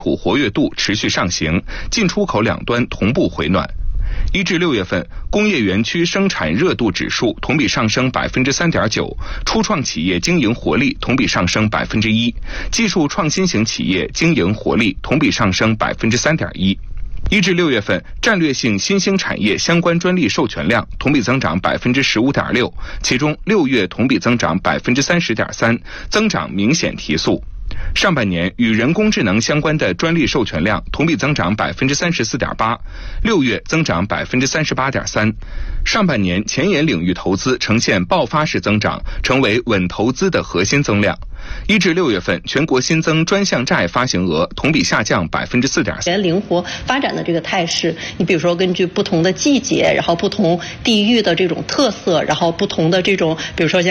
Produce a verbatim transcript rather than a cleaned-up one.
股活跃度持续上行，进出口两端同步回暖。一至六月份，工业园区生产热度指数同比上升百分之三点九，初创企业经营活力同比上升百分之一，技术创新型企业经营活力同比上升百分之三点一。一至六月份，战略性新兴产业相关专利授权量同比增长百分之十五点六，其中六月同比增长百分之三十点三，增长明显提速。上半年与人工智能相关的专利授权量同比增长百分之三十四点八，六月增长百分之三十八点三。上半年前沿领域投资呈现爆发式增长，成为稳投资的核心增量。一至六月份，全国新增专项债发行额同比下降百分之四点三。 灵活发展的这个态势，你比如说根据不同的季节，然后不同地域的这种特色，然后不同的这种，比如说像